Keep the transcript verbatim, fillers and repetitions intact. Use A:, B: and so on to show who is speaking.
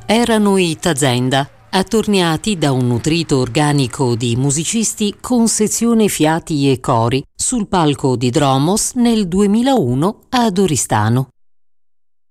A: Erano i Tazenda, attorniati da un nutrito organico di musicisti con sezione fiati e cori sul palco di Dromos nel duemilauno ad Oristano.